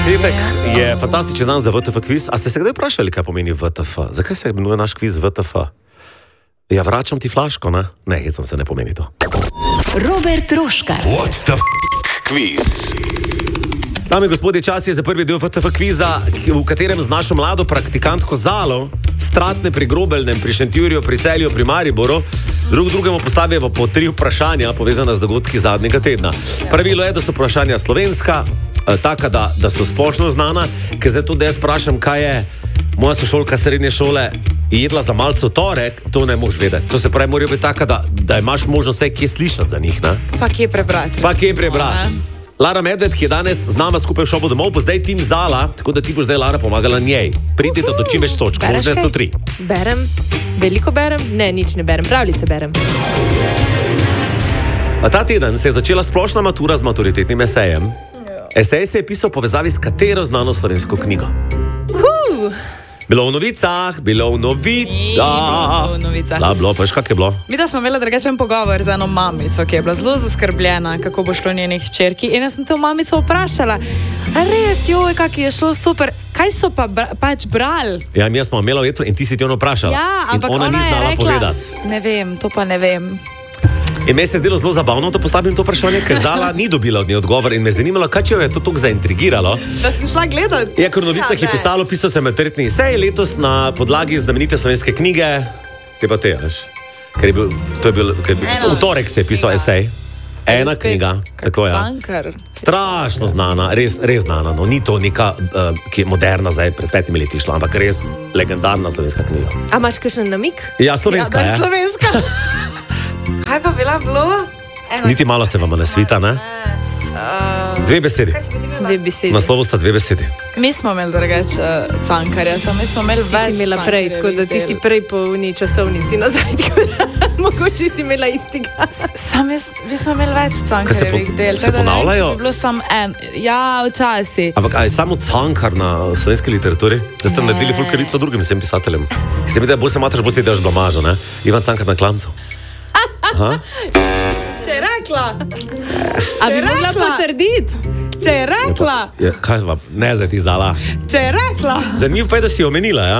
Petek je fantastičen dan za VTF kviz. A ste se kdaj vprašali, kaj pomeni VTF? Zakaj se imenuje naš kviz VTF? Ja, vračam ti flaško, ne? Ne, hecam se, ne pomeni to. Robert Troškar. What the quiz? Dame in gospodje, čas je za prvi del VTF kviza, v katerem z našo mlado praktikantko Zalo Stratne pri Grobeljnem, pri Šentjurju, pri Celju, pri Mariboru drugemu postavimo po 3 vprašanja povezana z dogodki zadnjega tedna. Pravilo je, da so vprašanja slovenska, taka, da so splošno znana, ker zdaj tudi jaz vprašam, kaj je moja sošolka srednje šole jedla za malce v torek, to ne moš vedeti. To se pravi, morajo biti taka, da imaš možnost vse kje slišati za njih, ne? Pa kje prebrati. Lara Medved, ki je danes z nama skupaj v šobu domov, bo zdaj tim Zala, tako da ti boš zdaj, Lara, pomagala njej. Pridite do čim več točk, možne so 3. Berem, veliko berem, ne, nič ne berem, pravljice berem. Ta teden se je začela splošna matura z maturitetnim esejem. Esej se je pisal v povezavi s katero znano slovensko knjigo? Bilo v novicah. Bilo v novicah. Da, bilo, veš, kak je bilo? Mi da smo imeli drugačen pogovor z eno mamico, ki je bila zelo zaskrbljena, kako bo šlo njenih hčerki. In jaz sem te mamico vprašala, res, joj, kak je šlo super, kaj so pa pač brali? Ja, mi smo imeli vetro in ti si ti ono vprašala. Ja, ampak ona ni znala povedati. Ne vem, to pa ne vem. In meni se je zdelo zelo zabavno, da postavim to vprašanje, ker Zala ni dobila od nje odgovor in me zanimalo, kaj če jo je to tako zaintrigiralo. Da sem šla gledati. Ja, ker v novicah je pisal se maturitetni esej letos na podlagi znamenite slovenske knjige. Te pa te, veš? Ker je bil, v torek se je pisal esej. Ena knjiga, tako je. Cankar. Strašno znana, res znana. No, ni to neka, ki je moderna zdaj, pred 5 leti šla, ampak res legendarna slovenska knjiga. A imaš kakšen namik? Ja, slovenska, ja. Slovenska. Kaj pa bila bilo? Niti malo se vam ne svita, ne? 2 besedi. Naslovu sta 2 besedi. Mi smo imeli drugače Cankarja, mi smo imeli več. Ti si imela prej, tako da ti si prej po uni časovnici nazaj, tako da mogoče si imela isti gas. Mi smo imeli več Cankarjevih del. Se ponavljajo? Bi bilo samo en. Ja, včasih. Ampak je samo Cankar na slovenski literaturi? Zdaj ste naredili fulkarico drugim vsem pisateljem. Se mi da, bolj se matraš, bolj si daš blamažo, ne? Ivan Cankar na Klancu. Aha. Če je rekla. A bi mogla potrditi? Če je rekla. Ja, kaj vam, ne zdaj ti Zala. Če je rekla. Zanimivo pa je, da si jo omenila, ja?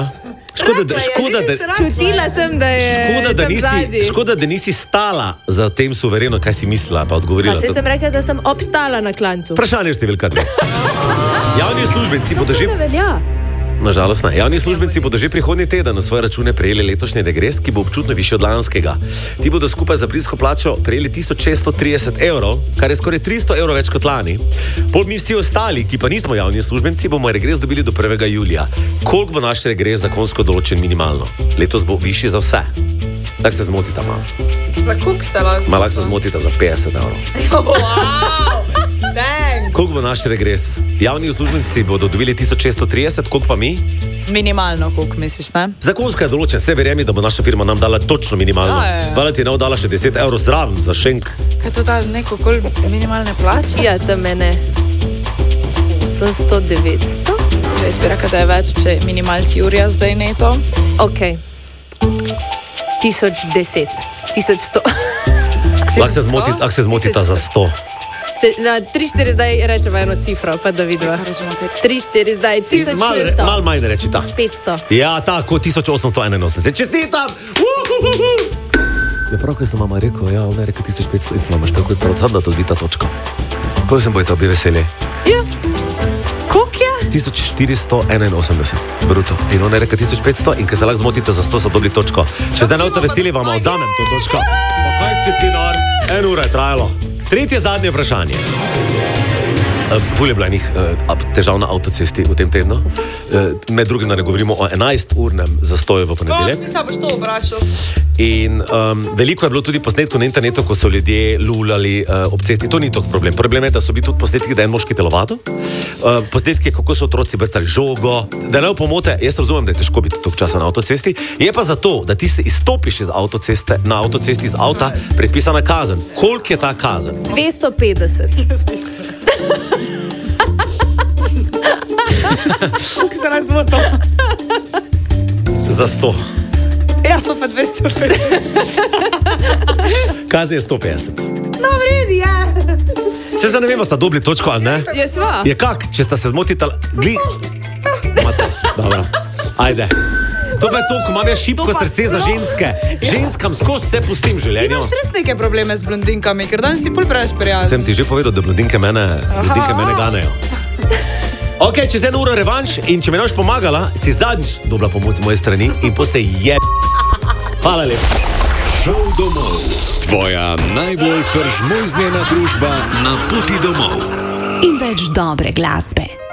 Čutila sem, da je tam zadnji. Škoda, da nisi stala za tem suvereno, kaj si mislila, pa odgovorila. Pa se sem rekla, da sem obstala na Klancu. Vprašanje številka 2. Javni uslužbenci bodo že... To ne velja. Nažalost ne. Javni uslužbenci bodo že prihodnji teden na svoje račune prejeli letošnji regres, ki bo občutno višji od lanskega. Ti bodo skupaj za aprilsko plačo prejeli 1630 evrov, kar je skoraj 300 evrov več kot lani. Pol mi vsi ostali, ki pa nismo javni uslužbenci, bomo regres dobili do 1. julija. Koliko bo naš regres zakonsko določen minimalno? Letos bo višji za vse. Tak se zmotita malo. Za koliko se lahko? Malo se zmotita za 50 evrov. Wow! Koliko bo naš regres? Javni uslužbenci bodo dobili 1630, koliko pa mi? Minimalno, koliko misliš, ne? Zakonsko je določen, vse verjemi, da bo naša firma nam dala točno minimalno. Hvala ti je nam dala še 10 evrov zraven za šenk. Kaj to da neko kol minimalne plače? Ja, da mene 800, 900. Jaz bi rekel, da je več, če minimalci urja zdaj neto. Ok. 1010. 1100. Lahko se zmotita za 100. Na 3-4 zdaj rečemo eno cifro, pa da vidimo. 3-4 zdaj, 1600. Mal manj reči ta. 500. Ja, tako, 1881. Čestitam! Ja, prav, kaj sem mama rekel, ja, ona je rekel 1500 in sem mama štel, kot prav, da to odbita točka. Koliko sem bojta, obi veseli? Ja. Koliko je? 1481, bruto. In ona je rekel 1500 in ker se lahko zmotite za 100, so dobili točko. Če zdaj ne boste veseli, vam odzamem to točko. Pa kaj si ti nor? 1 ura je trajalo. Tretje zadnje vprašanje. Ful je bila enih težav na avtocesti v tem tednu. Med drugim, da ne govorimo o 11-urnem zastoju v ponedeljek. Smisla boš to obračal. In veliko je bilo tudi posnetkov na internetu, ko so ljudje lulali ob cesti. To ni tok problem. Problem je, da so bili tudi posnetki, da je en moški telovadil. Posnetki, kako so otroci brcali žogo. Da ne pomote, jaz razumem, da je težko biti toliko časa na avtocesti. Je pa zato, da ti se izstopiš iz avtoceste, na avtocesti iz avta, predpisana kazen. Koliko je ta kazen? 250. Kako se razmoto? Za 100. Ja, pa 250. Kazen je 150. No, vredi, ja. Se zdaj ne vemo, sta dobili točko, ali ne? Je sva. Je kak, če sta se zmotita... Dobro, ajde. To pa je to, ko imam jaz šibko srce za ženske. Ženskam skozi vse pustim v Ti življenju. imaš res neke probleme z blondinkami, ker danes si ful preveč prijazen. Sem ti že povedal, da blondinke mene ganejo. Ok, čez 1 uro revanš in če mi ne boš pomagala, si zadnjič dobila pomoč z moje strani in po se je... Hvala lepa. Šel domov. Tvoja najbolj pržmojznjena družba na poti domov. In več dobre glasbe.